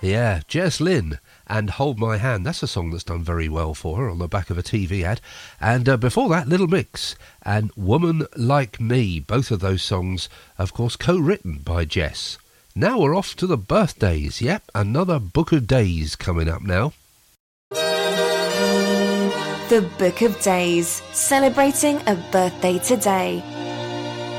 Yeah, Jess Lynn and Hold My Hand. That's a song that's done very well for her on the back of a TV ad. And before that, Little Mix and Woman Like Me. Both of those songs, of course, co-written by Jess. Now we're off to the birthdays. Yep, another book of days coming up now. The Book of Days, celebrating a birthday today.